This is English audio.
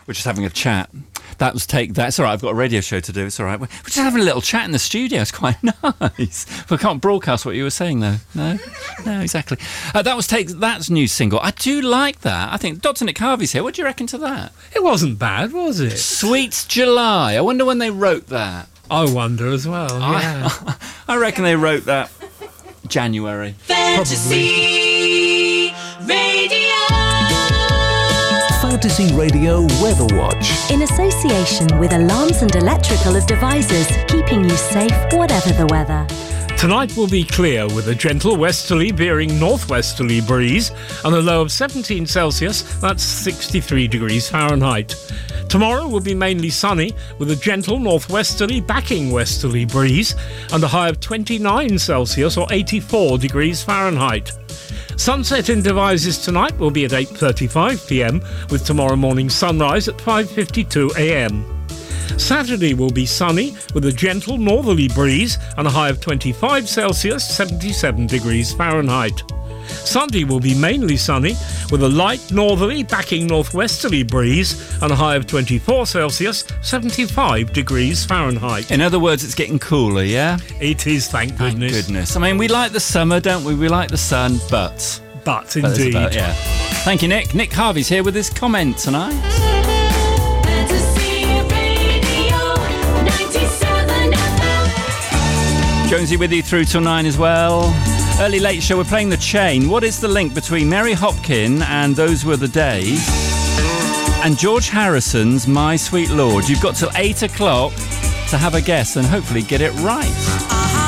We're just having a chat. That's all right. I've got a radio show to do. It's all right. We're just having a little chat in the studio. It's quite nice. We can't broadcast what you were saying, though. No, exactly. That's new single. I do like that. I think Dr. Nick Harvey's here. What do you reckon to that? It wasn't bad, was it? Sweet July. I wonder when they wrote that. I wonder as well. Yeah. I reckon they wrote that January. Fantasy Radio. Fantasy Radio Weather Watch. In association with Alarms and Electrical Devices, keeping you safe whatever the weather. Tonight will be clear with a gentle westerly veering northwesterly breeze and a low of 17 Celsius, that's 63 degrees Fahrenheit. Tomorrow will be mainly sunny with a gentle northwesterly backing westerly breeze and a high of 29 Celsius or 84 degrees Fahrenheit. Sunset in Devizes tonight will be at 8:35 p.m. with tomorrow morning sunrise at 5:52 a.m. Saturday will be sunny with a gentle northerly breeze and a high of 25 Celsius, 77 degrees Fahrenheit. Sunday will be mainly sunny with a light northerly backing northwesterly breeze and a high of 24 Celsius, 75 degrees Fahrenheit. In other words, it's getting cooler, yeah? It is, thank goodness. Thank goodness. I mean, we like the summer, don't we? We like the sun, but indeed. Yeah. Thank you, Nick. Nick Harvey's here with his comment tonight. Jonesy with you through till 9 as well. Early late show, we're playing The Chain. What is the link between Mary Hopkin and Those Were the Days and George Harrison's My Sweet Lord? You've got till 8 o'clock to have a guess and hopefully get it right.